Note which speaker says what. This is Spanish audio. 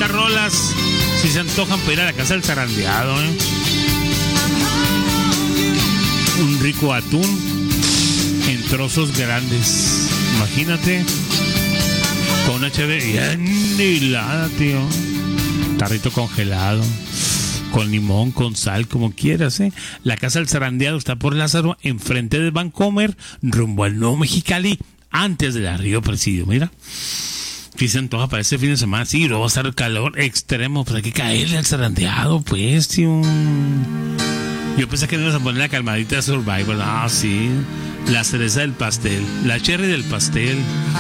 Speaker 1: Estas rolas si se antojan para ir a la casa del zarandeado, ¿eh? Un rico atún en trozos grandes. Imagínate. Con una chévere bien helada, tío. Tarrito congelado. Con limón, con sal, como quieras, ¿eh? La casa del zarandeado está por Lázaro, enfrente del Vancomer, rumbo al Nuevo Mexicali, antes del Río Presidio. Mira. Si se antoja para este fin de semana, sí, luego va a estar el calor extremo, pues hay que caerle al zarandeado, pues, tío. Yo pensé que no ibas a poner la calmadita de Survivor. Ah, sí. La cereza del pastel, la cherry del pastel.